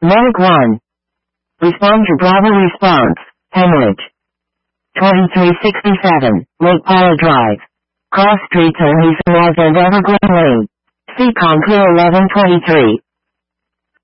Medic 1. Respond to Bravo response. Hemorrhage. 2367, Lake Powell Drive. Cross streets are Hazelwood and Evergreen Lane. Seacon Clear 1123.